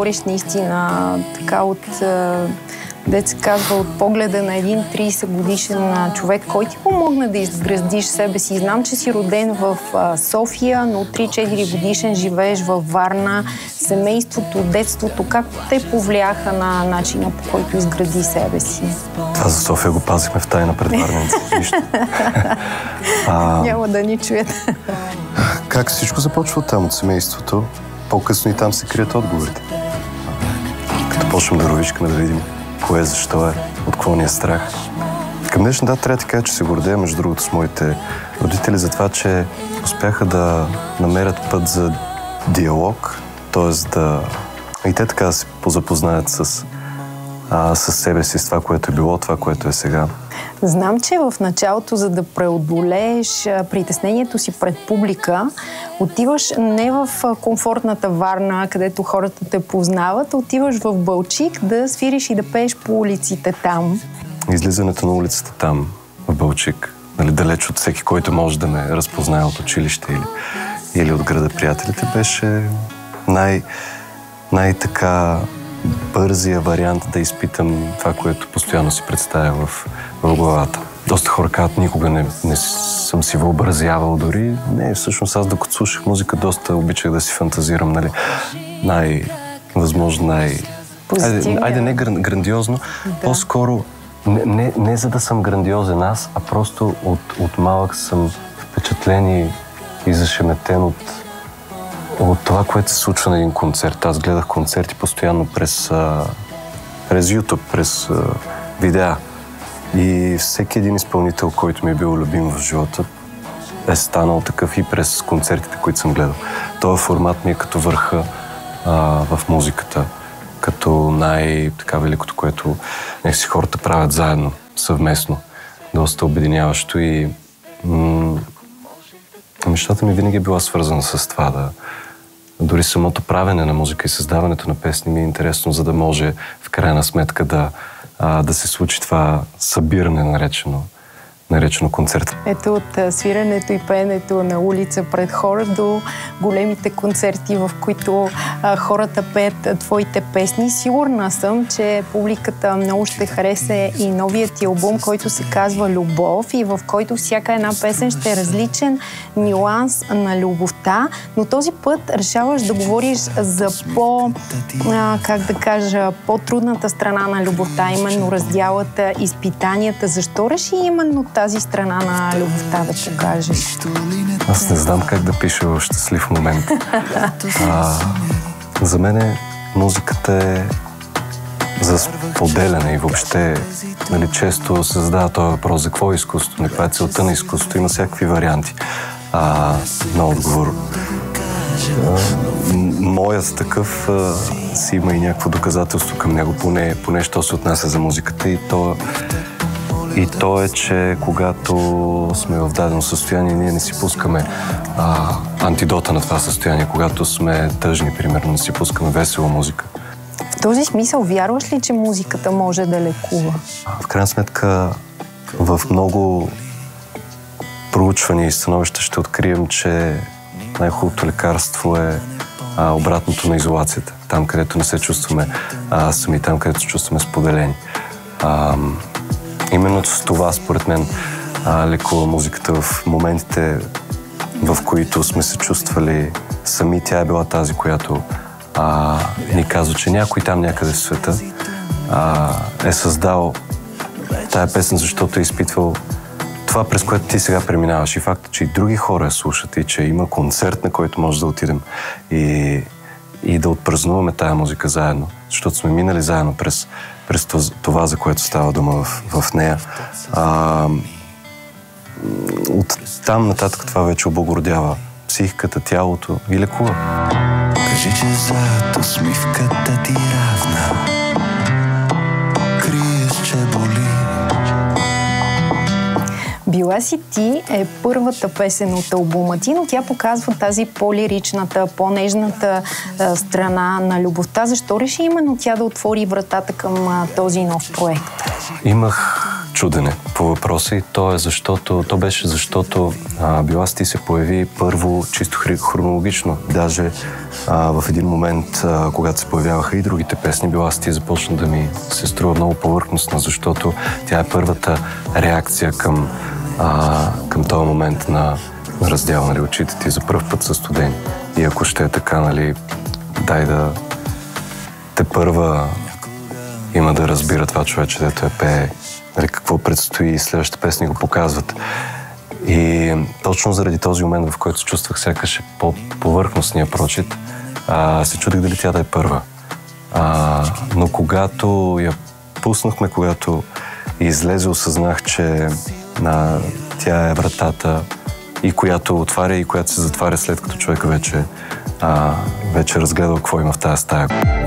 говориш наистина така от, дето се казва, от погледа на един 30 годишен човек, който ти помогна да изградиш себе си. Знам, че си роден в София, но 3-4 годишен живееш във Варна. Семейството, детството, как те повлияха на начина, по който изгради себе си? Това за София го пазихме в тайна пред варненци. Няма да ни чуят. Как всичко започва там от семейството, по-късно и там се крият отговорите. Като почнем да ровичкаме да видим кое, защо е, от какво ни е страх. Към днешна дата трябва да ти кажа, че се гордея, между другото, с моите родители за това, че успяха да намерят път за диалог, т.е. да и те така да се позапознаят с себе си, с това, което е било, това, което е сега. Знам, че в началото, за да преодолееш притеснението си пред публика, отиваш не в комфортната Варна, където хората те познават, отиваш в Балчик да свириш и да пееш по улиците там. Излизането на улицата там, в Балчик, нали, далеч от всеки, който може да ме разпознае от училище или от града приятелите, беше най-така бързия вариант да изпитам това, което постоянно си представя в главата. Доста хора казват, никога не съм си въобразявал дори. Не, всъщност аз докато слушах музика, доста обичах да си фантазирам, нали, възможно Айде не грандиозно, да. По-скоро не за да съм грандиозен аз, а просто от малък съм впечатлен и зашеметен от това, което се случва на един концерт. Аз гледах концерти постоянно през YouTube, през видеа. И всеки един изпълнител, който ми е бил любим в живота, е станал такъв и през концертите, които съм гледал. Този формат ми е като върха в музиката, като най-така великото, което някакси хората правят заедно, съвместно, доста обединяващо и мечтата ми винаги е била свързана с това дори самото правене на музика и създаването на песни ми е интересно, за да може в крайна сметка да се случи това събиране, наречено концерт. Ето от свирането и пеенето на улица пред хора до големите концерти, в които хората пеят твоите песни. Сигурна съм, че публиката много ще хареса и новият ти албум, който се казва Любов и в който всяка една песен ще е различен нюанс на любовта, но този път решаваш да говориш за по-трудната страна на любовта, именно раздялата, изпитанията. Защо реши именно тази страна на любовта да покажеш? Аз не знам как да пиша в щастлив момент. За мен музиката е за споделяне и въобще, нали, често се задава този въпрос за какво е изкуството, каква е целта на изкуството. Има всякакви варианти на отговор. Моят такъв си има и някакво доказателство към него, поне що се отнася за музиката и то е, че когато сме в дадено състояние, ние не си пускаме антидота на това състояние. Когато сме тъжни, примерно, не си пускаме весела музика. В този смисъл вярваш ли, че музиката може да лекува? В крайна сметка, в много проучвания и становища ще открием, че най-хубавото лекарство е обратното на изолацията. Там, където не се чувстваме сами, там, където се чувстваме споделени. Именно с това, според мен, лекува музиката в моментите, в които сме се чувствали сами. Тя е била тази, която ни казва, че някой там някъде в света е създал тая песен, защото е изпитвал това, през което ти сега преминаваш. И факта, че и други хора слушат и че има концерт, на който може да отидем и да отпразнуваме тая музика заедно, защото сме минали заедно през това, за което става дума в нея. От там нататък това вече облагородява психиката, тялото и лекува. Кажи, че зад усмивката ти равна криеш, че боли. Била си ти е първата песен от албума ти, но тя показва тази по-лиричната, по-нежната страна на любовта. Защо реши именно тя да отвори вратата към този нов проект? Имах чудене по въпроса и то беше защото Била си ти се появи първо чисто хронологично. Даже в един момент, когато се появяваха и другите песни, Била си ти започна да ми се струва много повърхностна, защото тя е първата реакция към този момент на раздял, нали, очите ти за пръв път са студени. И ако ще е така, нали, дай да те първа има да разбира това човече, дето пее, нали, какво предстои и следващите песни го показват. И точно заради този момент, в който се чувствах сякаш по-повърхностния прочит, се чудих дали тя да е първа. Но когато я пуснахме, когато излезе, осъзнах, че тя е вратата и която отваря и която се затваря след като човек вече разгледал какво има в тази стая.